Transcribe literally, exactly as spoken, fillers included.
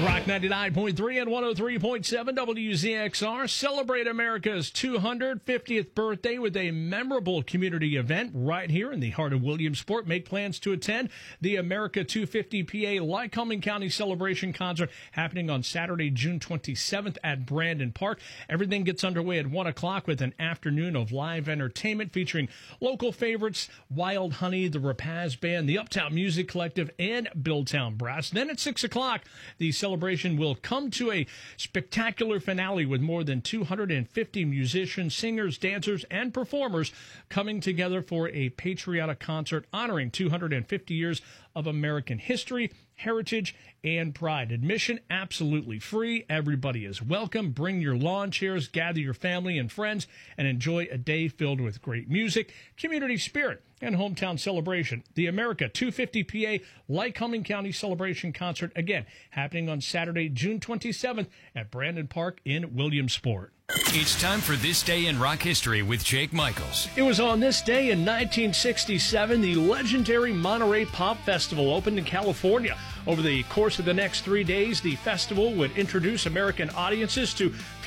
Rock ninety-nine point three and one oh three point seven W Z X R celebrate America's two hundred fiftieth birthday with a memorable community event right here in the heart of Williamsport. Make plans to attend the America two fifty P A Lycoming County Celebration Concert happening on Saturday, June twenty-seventh at Brandon Park. Everything gets underway at one o'clock with an afternoon of live entertainment featuring local favorites, Wild Honey, the Rapaz Band, the Uptown Music Collective, and Billtown Brass. Then at six o'clock, the celebration will come to a spectacular finale with more than two hundred fifty musicians, singers, dancers, and performers coming together for a patriotic concert honoring two hundred fifty years of American history, heritage, and pride. Admission absolutely free. Everybody is welcome. Bring your lawn chairs, gather your family and friends, and enjoy a day filled with great music, community spirit, and hometown celebration. The America two fifty P A Lycoming County Celebration Concert, again, happening on Saturday, June twenty-seventh at Brandon Park in Williamsport. It's time for This Day in Rock History with Jake Michaels. It was on this day in nineteen sixty-seven, the legendary Monterey Pop Festival opened in California. Over the course of the next three days, the festival would introduce American audiences to